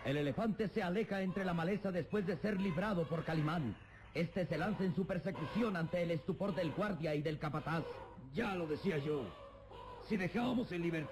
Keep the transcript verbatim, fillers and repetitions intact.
El elefante se aleja entre la maleza después de ser librado por Calimán. Este se lanza en su persecución ante el estupor del guardia y del capataz. Ya lo decía yo. Si dejábamos en libertad